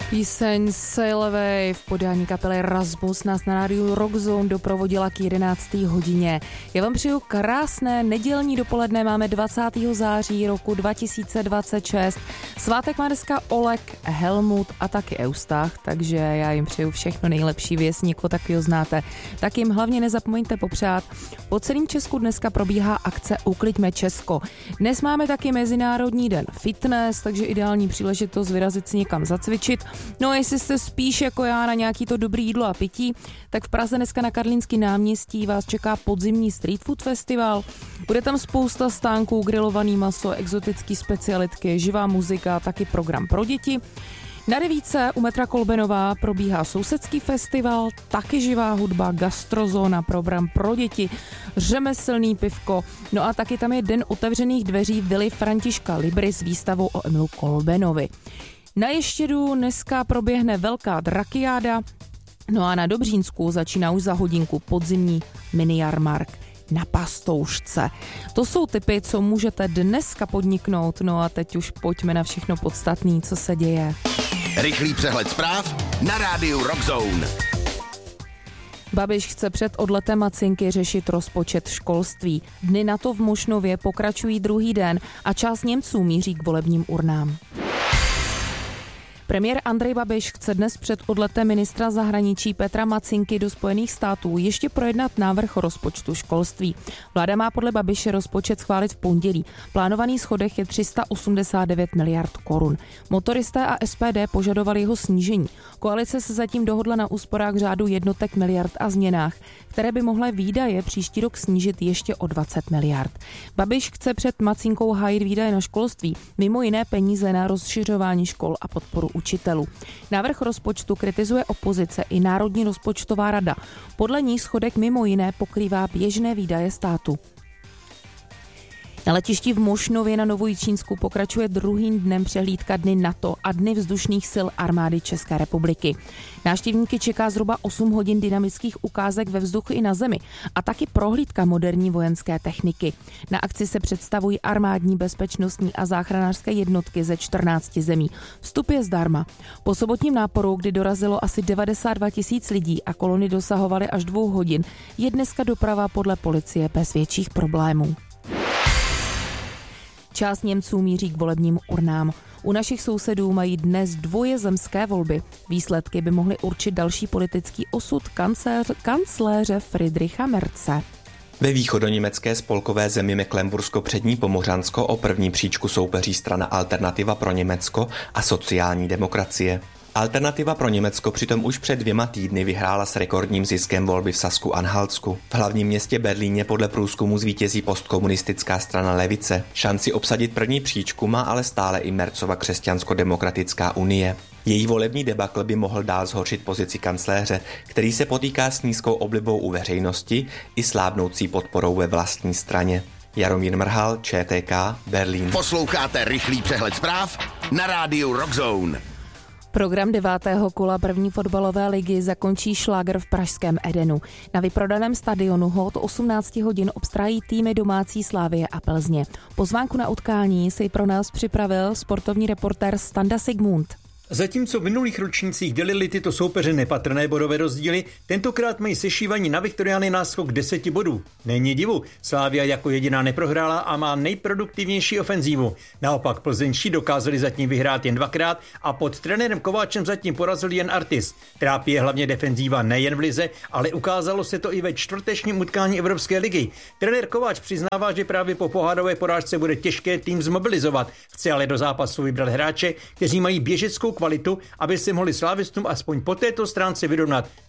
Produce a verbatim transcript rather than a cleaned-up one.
Píseň Sail Away v podání kapely Rasmus nás na rádiu Rock Zone doprovodila k jedenácté hodině. Já vám přeju krásné nedělní dopoledne, máme dvacátého září roku dva tisíce dvacet šest. Svátek má dneska Oleg, Helmut a taky Eustach, takže já jim přeju všechno nejlepší, vy jestli někoho takového znáte. Tak jim hlavně nezapomeňte popřát. Po celém Česku dneska probíhá akce Ukliďme Česko. Dnes máme taky Mezinárodní den fitness, takže ideální příležitost vyrazit si někam zacvičit. No a jestli jste spíš jako já na nějaký to dobrý jídlo a pití, tak v Praze dneska na Karlínském náměstí vás čeká podzimní street food festival. Bude tam spousta stánků, grilovaný maso, exotický specialitky, živá muzika, taky program pro děti. Na Devíce u metra Kolbenová probíhá sousedský festival, taky živá hudba, gastrozóna, program pro děti, řemeslný pivko, no a taky tam je den otevřených dveří vily Františka Libry s výstavou o Emilu Kolbenovi. Na Ještědu dneska proběhne velká drakiáda, no a na Dobřínsku začíná už za hodinku podzimní mini-jarmark na Pastoušce. To jsou tipy, co můžete dneska podniknout, no a teď už pojďme na všechno podstatné, co se děje. Rychlý přehled zpráv na rádiu Rock Zone. Babiš chce před odletem Macinky řešit rozpočet školství. Dny NATO v Mošnově pokračují druhý den a část Němců míří k volebním urnám. Premiér Andrej Babiš chce dnes před odletem ministra zahraničí Petra Macinky do Spojených států ještě projednat návrh rozpočtu školství. Vláda má podle Babiše rozpočet schválit v pondělí. Plánovaný schodek je tři sta osmdesát devět miliard korun. Motoristé a S P D požadovali jeho snížení. Koalice se zatím dohodla na úsporách v řádu jednotek miliard a změnách, které by mohly výdaje příští rok snížit ještě o dvacet miliard. Babiš chce před Macinkou hájit výdaje na školství, mimo jiné peníze na rozšiřování škol a podporu učitelů. Návrh rozpočtu kritizuje opozice i Národní rozpočtová rada. Podle ní schodek mimo jiné pokrývá běžné výdaje státu. Na letišti v Mošnově na Novojičínsku pokračuje druhým dnem přehlídka Dny NATO a Dny vzdušných sil armády České republiky. Návštěvníky čeká zhruba osm hodin dynamických ukázek ve vzduchu i na zemi a taky prohlídka moderní vojenské techniky. Na akci se představují armádní, bezpečnostní a záchranářské jednotky ze čtrnácti zemí. Vstup je zdarma. Po sobotním náporu, kdy dorazilo asi devadesát dva tisíc lidí a kolony dosahovaly až dvou hodin, je dneska doprava podle policie bez větších problémů. Část Němců míří k volebním urnám. U našich sousedů mají dnes dvoje zemské volby. Výsledky by mohly určit další politický osud kancléře, kancléře Friedricha Merze. Ve východoněmecké spolkové zemi Mecklenbursko-Přední Pomořansko o první příčku soupeří strana Alternativa pro Německo a sociální demokracie. Alternativa pro Německo přitom už před dvěma týdny vyhrála s rekordním ziskem volby v Sasku-Anhaltsku. V hlavním městě Berlíně podle průzkumu zvítězí postkomunistická strana Levice. Šanci obsadit první příčku má ale stále i Merzova křesťansko-demokratická unie. Její volební debakl by mohl dál zhoršit pozici kancléře, který se potýká s nízkou oblibou u veřejnosti i slábnoucí podporou ve vlastní straně. Jaromír Mrhal, Č T K, Berlín. Posloucháte rychlý přehled zpráv na rádiu Rock Zone. Program devátého kola první fotbalové ligy zakončí šlágr v pražském Edenu. Na vyprodaném stadionu ho od osmnácti hodin obstrájí týmy domácí Slavie a Plzně. Pozvánku na utkání si pro nás připravil sportovní reportér Standa Sigmund. Zatímco v minulých ročnících dělili tyto soupeře nepatrné bodové rozdíly, tentokrát mají sešívaní na Viktoriány náskok deseti bodů. Není divu, Slavia jako jediná neprohrála a má nejproduktivnější ofenzívu. Naopak plzeňští dokázali zatím vyhrát jen dvakrát a pod trenérem Kováčem zatím porazili jen Artis. Trápí je hlavně defenzíva nejen v lize, ale ukázalo se to i ve čtvrtečním utkání Evropské ligy. Trenér Kováč přiznává, že právě po pohádové porážce bude těžké tým zmobilizovat. Chce ale do zápasu vybrat hráče, kteří mají běžeckou kvalitu, aby se mohli slávistům aspoň po této stránce vyrovnat.